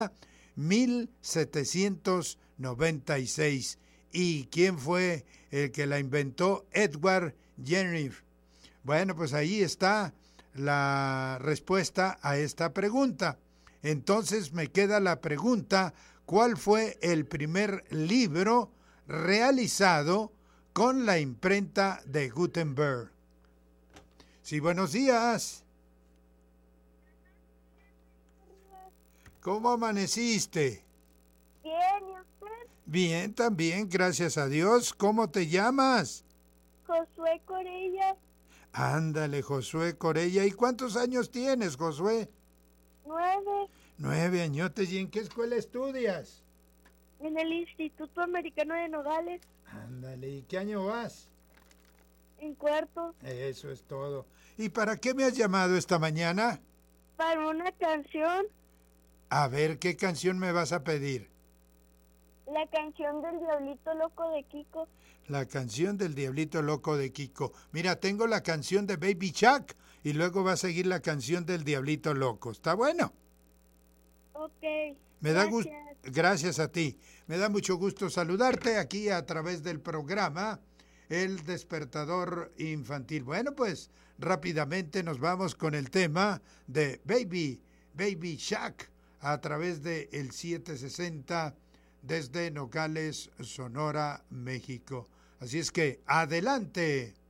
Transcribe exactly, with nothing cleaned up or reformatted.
mil setecientos noventa y seis. ¿Y quién fue el que la inventó? Edward Jenner. Bueno, pues ahí está la respuesta a esta pregunta. Entonces me queda la pregunta, ¿cuál fue el primer libro realizado con la imprenta de Gutenberg? Sí, buenos días. ¿Cómo amaneciste? Bien, ¿y usted? Bien, también, gracias a Dios. ¿Cómo te llamas? Josué Corella. Ándale, Josué Corella. ¿Y cuántos años tienes, Josué? Nueve. Nueve añotes. ¿Y en qué escuela estudias? En el Instituto Americano de Nogales. Ándale, ¿y qué año vas? En cuarto. Eso es todo. ¿Y para qué me has llamado esta mañana? Para una canción. A ver, ¿qué canción me vas a pedir? La canción del Diablito Loco de Kiko. La canción del Diablito Loco de Kiko. Mira, tengo la canción de Baby Shark y luego va a seguir la canción del Diablito Loco. ¿Está bueno? Ok. Me da gusto. Gracias a ti. Me da mucho gusto saludarte aquí a través del programa El Despertador Infantil. Bueno, pues rápidamente nos vamos con el tema de Baby, Baby Shark a través de el setecientos sesenta desde Nogales, Sonora, México. Así es que adelante.